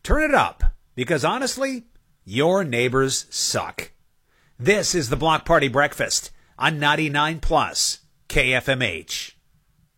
Turn it up, because honestly, your neighbors suck. This is the Block Party Breakfast on 99 Plus KFMH.